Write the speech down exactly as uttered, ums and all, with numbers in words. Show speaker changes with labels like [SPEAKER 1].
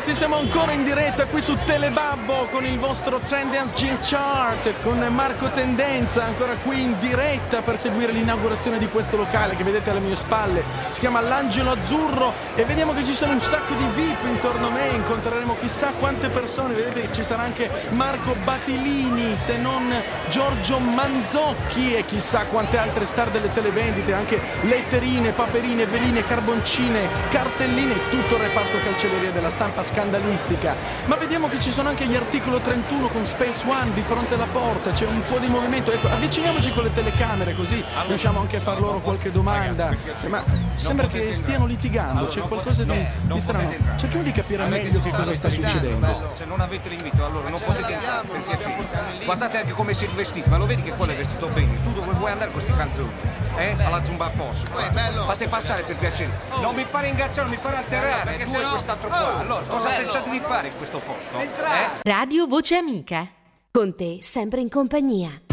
[SPEAKER 1] ragazzi, siamo ancora in diretta qui su Telebabbo con il vostro Trendance Jeans Chart, con Marco Tendenza ancora qui in diretta per seguire l'inaugurazione di questo locale che vedete alle mie spalle. Si chiama l'Angelo Azzurro e vediamo che ci sono un sacco di V I P intorno a me, incontreremo chissà quante persone. Vedete che ci sarà anche Marco Batilini, se non Giorgio Manzocchi e chissà quante altre star delle televendite, anche letterine, paperine, veline, carboncine, cartelline, tutto il reparto cancelleria della stampa scandalistica. Ma vediamo che ci sono anche gli articolo trentuno con Space One di fronte alla porta, c'è un po' di movimento. Ecco, avviciniamoci con le telecamere così riusciamo anche a far loro qualche domanda. Ma sembra che stiano litigando, c'è qualcosa di, di strano. Cerchiamo di capire meglio che cosa sta succedendo.
[SPEAKER 2] Se non avete l'invito, allora non potete entrare, per piacere. Guardate anche come siete vestiti, ma lo vedi che quello è vestito bene? Tu dove vuoi andare con questi calzoni? Eh? Alla Zumba Foss. Fate passare per piacere. Non mi fare ingacciare, non mi fare alterare, perché tu e quest'altro qua. Allora, cosa pensate di fare in questo posto? Eh?
[SPEAKER 3] Radio Voce Amica. Con te sempre in compagnia.